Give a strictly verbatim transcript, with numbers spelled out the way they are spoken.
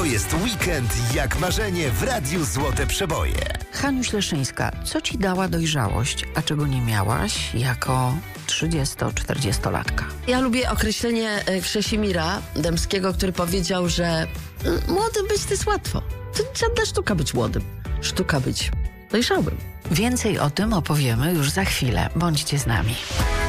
To jest weekend jak marzenie w Radiu Złote Przeboje. Haniuś Leszyńska, co ci dała dojrzałość, a czego nie miałaś jako trzydziesto-czterdziestolatka? Ja lubię określenie Krzesimira Dębskiego, który powiedział, że młodym być to jest łatwo. To żadna sztuka być młodym. Sztuka być dojrzałym. Więcej o tym opowiemy już za chwilę. Bądźcie z nami.